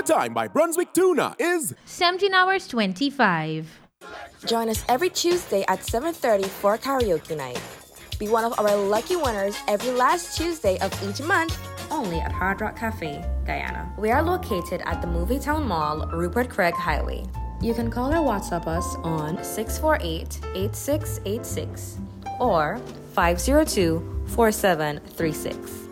time by Brunswick Tuna is 17 hours 25. Join us every Tuesday at 7:30 for karaoke night. Be one of our lucky winners every last Tuesday of each month, only at Hard Rock Cafe, Guyana. We are located at the Movietown Mall, Rupert Craig Highway. You can call or WhatsApp us on 648-8686 or 502-4736.